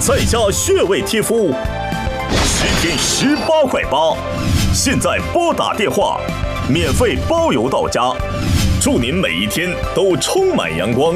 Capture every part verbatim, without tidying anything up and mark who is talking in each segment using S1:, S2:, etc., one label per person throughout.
S1: 在家穴位贴敷，十天十八块八，现在拨打电话，免费包邮到家，祝您每一天都充满阳光。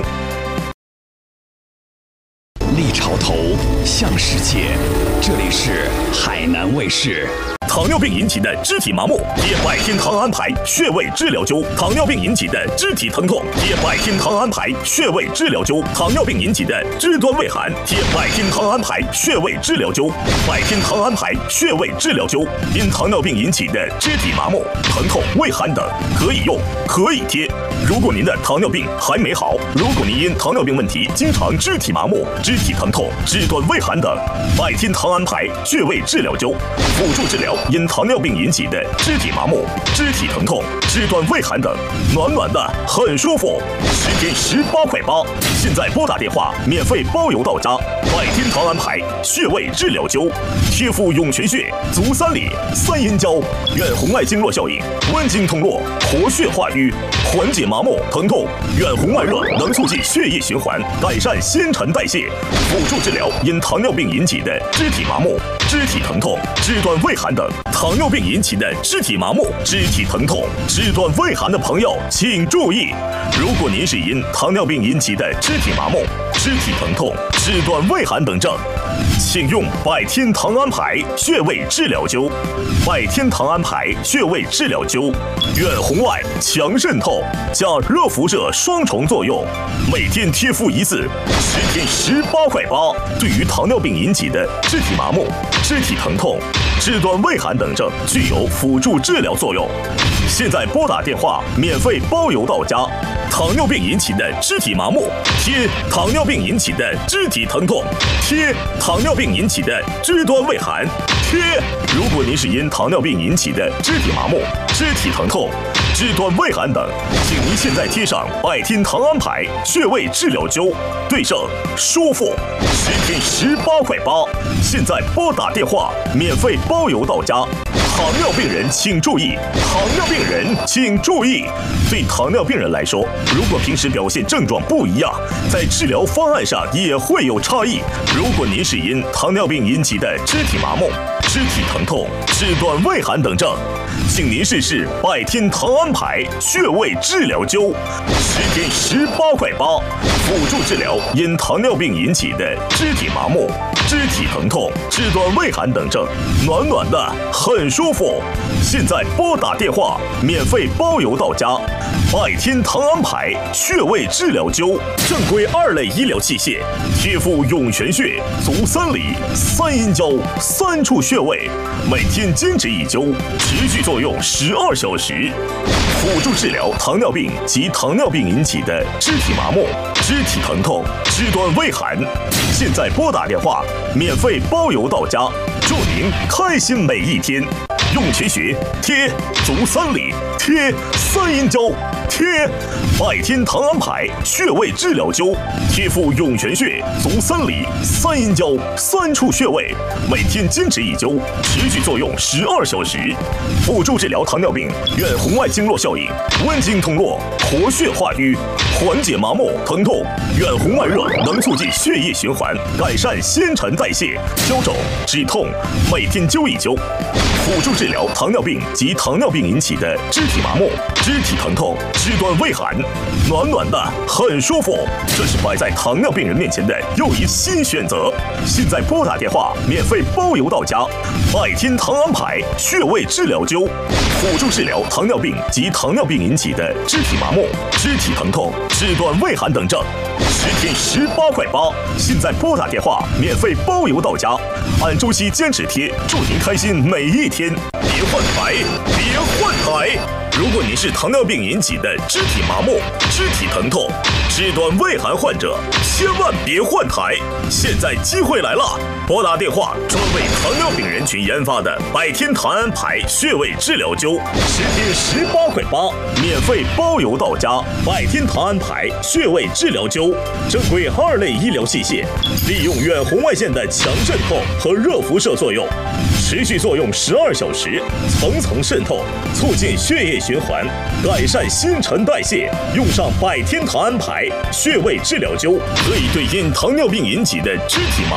S2: 立潮头，向世界，这里是海南卫视。
S1: 糖尿病引起的肢体麻木，贴百天堂安牌穴位治疗灸；糖尿病引起的肢体疼痛，贴百天堂安牌穴位治疗灸；糖尿病引起的肢端胃寒，贴百天堂安牌穴位治疗灸。百天堂安牌穴位治疗灸，因糖尿病引起的肢体麻木、疼痛、胃寒等，可以用，可以贴。如果您的糖尿病还没好，如果您因糖尿病问题经常肢体麻木、肢体疼痛、肢端胃寒等，百天堂安牌穴位治疗灸，辅助治疗因糖尿病引起的肢体麻木、肢体疼痛、肢端胃寒等，暖暖的很舒服。十天十八块八，现在拨打电话，免费包邮到家。百天堂安牌穴位治疗灸，贴敷涌泉穴、足三里、三阴交，远红外经络效应，温经通络，活血化瘀，缓解麻木疼痛。远红外热能促进血液循环，改善新陈代谢，辅助治疗因糖尿病引起的肢体麻木、肢体疼痛、肢端胃寒等。糖尿病引起的肢体麻木、肢体疼痛、肢端胃寒的朋友，请注意：如果您是因糖尿病引起的肢体麻木、肢体疼痛、肢端胃寒等症，请用百天堂安牌穴位治疗灸。百天堂安牌穴位治疗灸，远红外强渗透加热辐射双重作用，每天贴敷一次，十天十八块八。对于糖尿病引起的肢体麻木、肢体疼痛、肢端胃寒等症，具有辅助治疗作用。现在拨打电话，免费包邮到家。糖尿病引起的肢体麻木，贴；糖尿病引起的肢体疼痛，贴；糖尿病引起的肢端胃寒，贴。如果您是因糖尿病引起的肢体麻木、肢体疼痛、肢端胃寒等，请您现在贴上百天堂安牌穴位治疗灸，对症舒服，十天十八块八。现在拨打电话，免费包邮到家。糖尿病人请注意，糖尿病人请注意。对糖尿病人来说，如果平时表现症状不一样，在治疗方案上也会有差异。如果您是因糖尿病引起的肢体麻木、肢体疼痛、肢端胃寒等症，请您试试百天堂安牌穴位治疗灸，十天十八块八，辅助治疗因糖尿病引起的肢体麻木、肢体疼痛、肢端胃寒等症，暖暖的很舒服。现在拨打电话，免费包邮到家。百天堂安牌穴位治疗灸，正规二类医疗器械，贴敷涌泉穴、足三里、三阴交三处穴位，每天坚持一灸，持续作用十二小时，辅助治疗糖尿病及糖尿病引起的肢体麻木、肢体疼痛、肢端胃寒。现在拨打电话，免费包邮到家，祝您开心每一天。涌泉穴贴，足三里贴，三阴交贴。百天堂安牌穴位治疗灸，贴敷涌泉穴、足三里、三阴交三处穴位，每天坚持一灸，持续作用十二小时，辅助治疗糖尿病远红外经络效应，温经通络，活血化瘀，缓解麻木疼痛。远红外热能促进血液循环，改善新陈代谢，消肿止痛，每天灸一灸，辅助治疗糖尿病及糖尿病引起的肢体麻木、肢体疼痛、肢端胃寒，暖暖的很舒服。这是摆在糖尿病人面前的又一新选择。现在拨打电话，免费包邮到家。百天堂安牌穴位治疗灸，辅助治疗糖尿病及糖尿病引起的肢体麻木、肢体疼痛、肢端胃寒等症，十天十八块八。现在拨打电话，免费包邮到家。按周期坚持贴，祝您开心每一天。别换台，别换台。如果您是糖尿病引起的肢体麻木、肢体疼痛、肢端胃寒患者，千万别换台。现在机会来了，拨打电话，专为糖尿病人群研发的百天堂安牌穴位治疗灸，十天十八块八，免费包邮到家。百天堂安牌穴位治疗灸，正规二类医疗器械，利用远红外线的强渗透和热辐射作用，持续作用十二小时，层层渗透，促进血液循环，改善新陈代谢。用上百天堂安牌穴位治疗灸，可以对因糖尿病引起的肢体麻